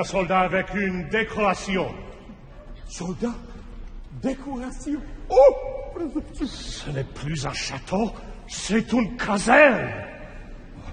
un soldat avec une décoration. Soldat? Décoration? Oh! Ce n'est plus un château, c'est une caserne.